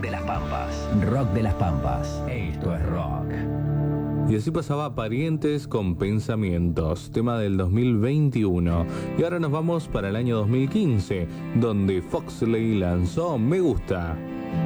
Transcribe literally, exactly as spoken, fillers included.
de las Pampas. Rock de las Pampas. Esto es rock. Y así pasaba Parientes con Pensamientos, tema del dos mil veintiuno. Y ahora nos vamos para el año dos mil quince, donde Foxley lanzó Me Gusta.